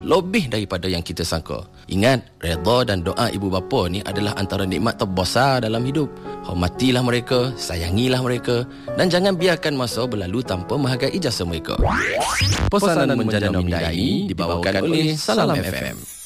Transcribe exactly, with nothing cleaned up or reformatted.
lebih daripada yang kita sangka. Ingat, redha dan doa ibu bapa ni adalah antara nikmat terbesar dalam hidup. Hormatilah mereka, sayangilah mereka dan jangan biarkan masa berlalu tanpa menghargai jasa mereka. Pesanan Menjana Minda ini dibawakan oleh Salam F M.